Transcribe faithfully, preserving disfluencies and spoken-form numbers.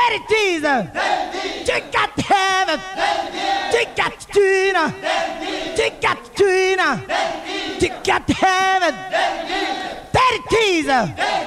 Daddy teaser. You got to have it. You got to do it. You got to do it. You got to have it. Daddy teaser.